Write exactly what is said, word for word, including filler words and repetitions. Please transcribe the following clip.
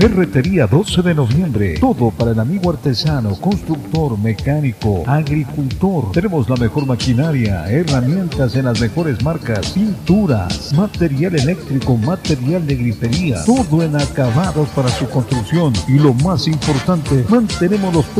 Ferretería doce de noviembre. Todo para el amigo artesano, constructor, mecánico, agricultor. Tenemos la mejor maquinaria, herramientas en las mejores marcas, pinturas, material eléctrico, material de grifería. Todo en acabados para su construcción. Y lo más importante, mantenemos los precios